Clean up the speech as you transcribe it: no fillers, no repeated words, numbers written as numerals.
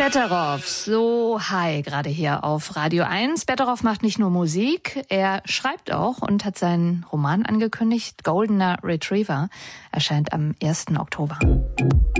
Betteroff, so hi, gerade hier auf Radio 1. Betteroff macht nicht nur Musik, er schreibt auch und hat seinen Roman angekündigt. Goldener Retriever erscheint am 1. Oktober.